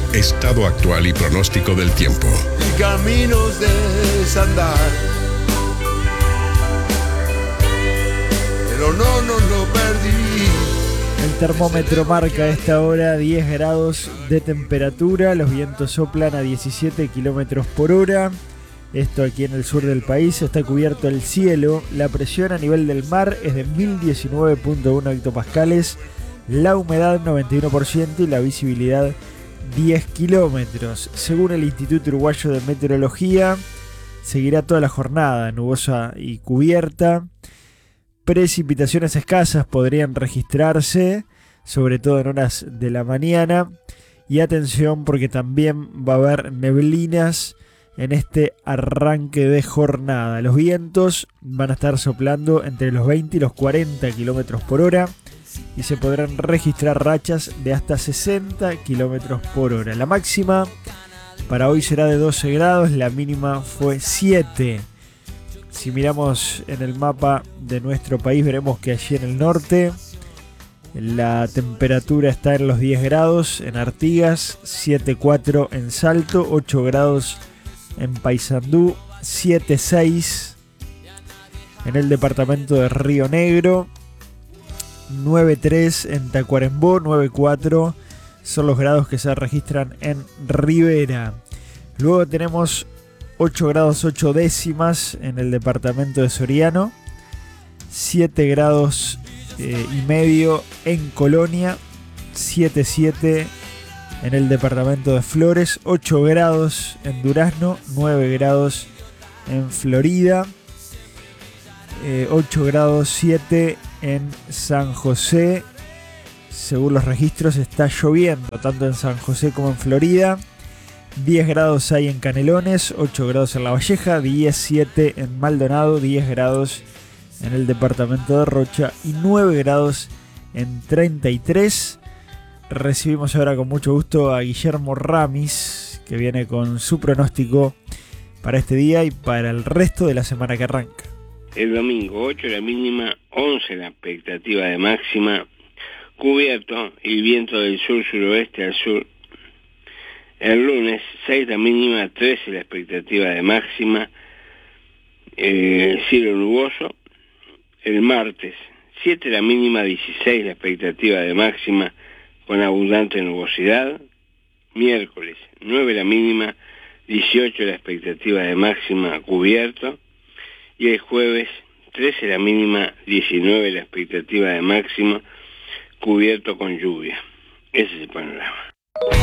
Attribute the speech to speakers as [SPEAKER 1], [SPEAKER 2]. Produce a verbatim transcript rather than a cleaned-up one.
[SPEAKER 1] estado actual y pronóstico del tiempo.
[SPEAKER 2] Y caminos de desandar, pero no, no lo perdí.
[SPEAKER 3] El termómetro marca a esta hora diez grados de temperatura, los vientos soplan a diecisiete kilómetros por hora. Esto aquí en el sur del país, está cubierto el cielo, la presión a nivel del mar es de mil diecinueve punto uno hectopascales, la humedad noventa y uno por ciento y la visibilidad diez kilómetros. Según el Instituto Uruguayo de Meteorología, seguirá toda la jornada nubosa y cubierta. Precipitaciones escasas podrían registrarse, sobre todo en horas de la mañana. Y atención porque también va a haber neblinas en este arranque de jornada. Los vientos van a estar soplando entre los veinte y los cuarenta kilómetros por hora y se podrán registrar rachas de hasta sesenta kilómetros por hora. La máxima para hoy será de doce grados, la mínima fue siete. Si miramos en el mapa de nuestro país, veremos que allí en el norte la temperatura está en los diez grados en Artigas, siete coma cuatro en Salto, ocho grados en Paysandú, siete coma seis en el departamento de Río Negro, nueve coma tres en Tacuarembó, nueve coma cuatro son los grados que se registran en Rivera. Luego tenemos ocho grados ocho décimas en el departamento de Soriano, siete grados eh, y medio en Colonia, siete coma siete en el departamento de Flores, ocho grados en Durazno, nueve grados en Florida, eh, ocho grados siete en San José. Según los registros está lloviendo tanto en San José como en Florida. diez grados hay en Canelones, ocho grados en La Valleja, diecisiete en Maldonado, diez grados en el departamento de Rocha y nueve grados en treinta y tres. Recibimos ahora con mucho gusto a Guillermo Ramis, que viene con su pronóstico para este día y para el resto de la semana que arranca.
[SPEAKER 4] El domingo ocho la mínima, once la expectativa de máxima, cubierto y viento del sur-suroeste al sur. El lunes seis la mínima, trece la expectativa de máxima, eh, cielo nuboso. El martes siete la mínima, dieciséis la expectativa de máxima, con abundante nubosidad. Miércoles nueve la mínima, dieciocho la expectativa de máxima, cubierto. Y el jueves trece la mínima, diecinueve la expectativa de máxima, cubierto con lluvia. Ese es el panorama.